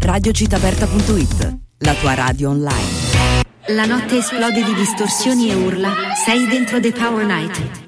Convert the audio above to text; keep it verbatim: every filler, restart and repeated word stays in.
radio cittàaperta punto it, la tua radio online. La notte esplode di distorsioni e urla. Sei dentro The Power Night.